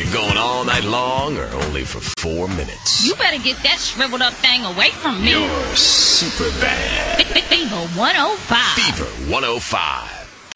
keep going all night long or only for 4 minutes? You better get that shriveled up thing away from me. You're super bad. Fever 105. Fever 105.